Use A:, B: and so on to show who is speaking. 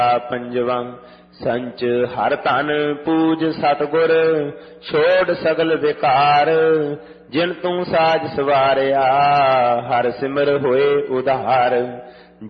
A: ਪੰਜਵਾਂ ਸੰਚ ਹਰ ਧਨ ਪੂਜ ਸਤਿਗੁਰ ਛੋੜ ਸਗਲ ਵਿਕਾਰ ਜਿਨ ਤੂੰ ਸਾਜ ਸਵਾਰਿਆ ਹਰ ਸਿਮਰ ਹੋਏ ਉਧਾਰ